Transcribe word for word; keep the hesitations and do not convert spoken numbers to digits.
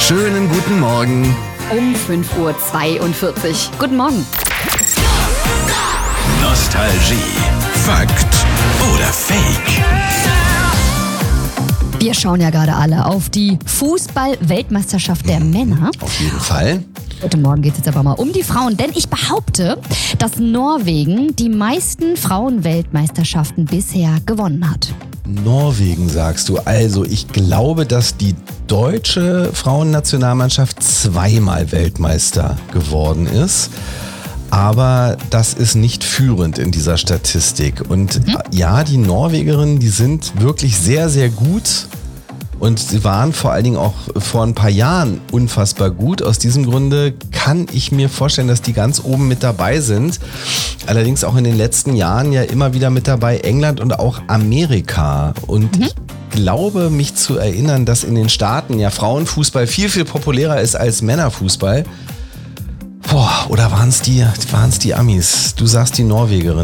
Schönen guten Morgen. Um fünf Uhr zweiundvierzig. Guten Morgen. Nostalgie. Fakt oder Fake? Wir schauen ja gerade alle auf die Fußball-Weltmeisterschaft der Männer. Auf jeden Fall. Heute Morgen geht es jetzt aber mal um die Frauen, denn ich behaupte, dass Norwegen die meisten Frauen-Weltmeisterschaften bisher gewonnen hat. Norwegen, sagst du. Also ich glaube, dass die deutsche Frauennationalmannschaft zweimal Weltmeister geworden ist. Aber das ist nicht führend in dieser Statistik. Und mhm. ja, die Norwegerinnen, die sind wirklich sehr, sehr gut. Und sie waren vor allen Dingen auch vor ein paar Jahren unfassbar gut. Aus diesem Grunde kann ich mir vorstellen, dass die ganz oben mit dabei sind. Allerdings auch in den letzten Jahren ja immer wieder mit dabei England und auch Amerika. Und mhm. ich glaube, mich zu erinnern, dass in den Staaten ja Frauenfußball viel, viel populärer ist als Männerfußball. Boah, oder waren es die, waren's die Amis? Du sagst die Norwegerin.